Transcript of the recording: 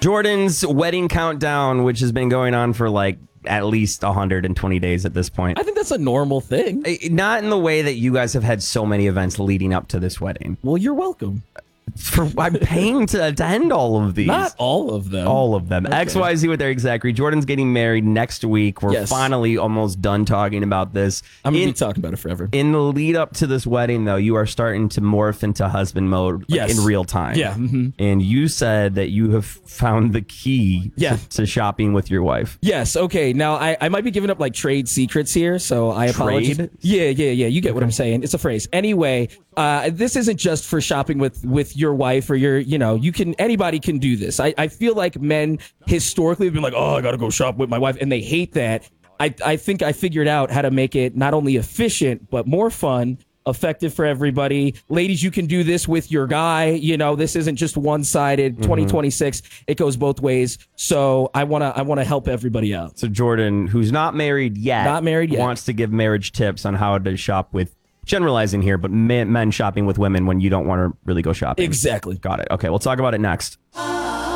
Jordan's wedding countdown, which has been going on for like at least 120 days at this point. I think that's a normal thing. Not in the way that you guys have had so many events leading up to this wedding. Well, you're welcome. I'm paying to attend all of these. Not all of them. All of them. Okay. XYZ with Eric Zachary. Jordan's getting married next week. We're finally almost done talking about this. I'm going to be talking about it forever. In the lead up to this wedding, though, you are starting to morph into husband mode in real time. Yeah. Mm-hmm. And you said that you have found the key to shopping with your wife. Yes. Okay. Now, I might be giving up like trade secrets here, so I apologize. Yeah. You get what I'm saying. It's a phrase. Anyway, this isn't just for shopping with your wife or your, anybody can do this. I feel like men historically have been like, oh, I got to go shop with my wife. And they hate that. I think I figured out how to make it not only efficient, but more fun, effective for everybody. Ladies, you can do this with your guy. This isn't just one-sided. 2026, it goes both ways. So I want to help everybody out. So Jordan, who's not married yet, wants to give marriage tips on how to shop with, generalizing here, but men shopping with women when you don't want to really go shopping. Exactly. Got it. Okay, we'll talk about it next.